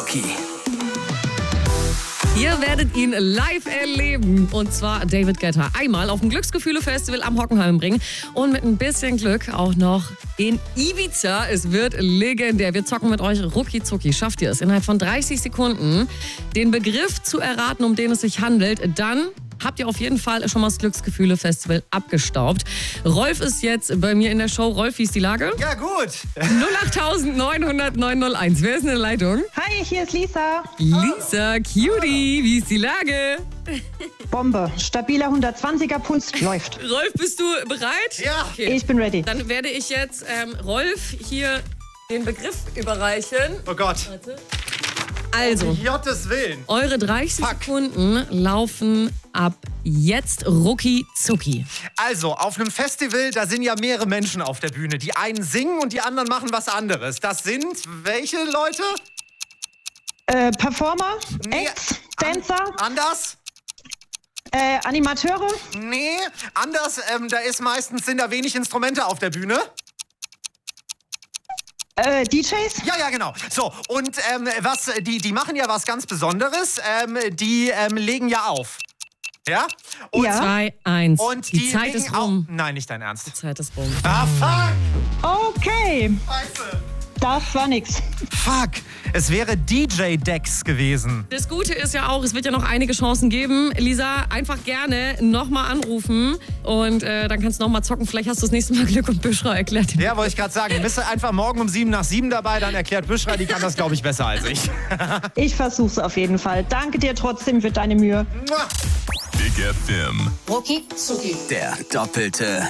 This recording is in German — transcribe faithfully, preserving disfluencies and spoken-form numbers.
Zucki. Ihr werdet ihn live erleben. Und zwar David Guetta. Einmal auf dem Glücksgefühle-Festival am Hockenheim bringen. Und mit ein bisschen Glück auch noch in Ibiza. Es wird legendär. Wir zocken mit euch rucki zucki. Schafft ihr es innerhalb von dreißig Sekunden, den Begriff zu erraten, um den es sich handelt, dann habt ihr auf jeden Fall schon mal das Glücksgefühle-Festival abgestaubt. Rolf ist jetzt bei mir in der Show. Rolf, wie ist die Lage? Ja, gut. null acht neun null null neun null eins. Wer ist in der Leitung? Hi, hier ist Lisa. Lisa, Cutie, wie ist die Lage? Bombe. Stabiler hundertzwanziger Puls läuft. Rolf, bist du bereit? Ja. Okay. Ich bin ready. Dann werde ich jetzt ähm, Rolf hier den Begriff überreichen. Oh Gott. Warte. Also, Um Gottes Willen. eure dreißig Fuck. Sekunden laufen ab jetzt rucki zucki. Also, auf einem Festival, da sind ja mehrere Menschen auf der Bühne. Die einen singen und die anderen machen was anderes. Das sind welche Leute? Äh, Performer, Nee, Acts, Dancer, An anders? äh, Animateure, Nee, anders. Ähm, da ist meistens, sind da wenig Instrumente auf der Bühne. äh, D Js. Ja, ja, genau. So, und ähm, was, die, die machen ja was ganz Besonderes. Ähm, die ähm, legen ja auf. Ja? Und, Ja. zwei, eins. und die die Zeit legen ist rum. Auf. Nein, nicht dein Ernst. Die Zeit ist rum. Ah, fuck! Okay, Scheiße. das war nix. Fuck! Es wäre D J Dex gewesen. Das Gute ist ja auch, es wird ja noch einige Chancen geben. Lisa, einfach gerne nochmal anrufen und äh, dann kannst du nochmal zocken. Vielleicht hast du das nächste Mal Glück und Büschra erklärt. Ja, wollte ich gerade sagen. Bist du einfach morgen um sieben nach sieben dabei, dann erklärt Büschra, die kann das, glaube ich, besser als ich. Ich versuch's auf jeden Fall. Danke dir trotzdem für deine Mühe. Mua. Big F M. Rucki zucki. Der doppelte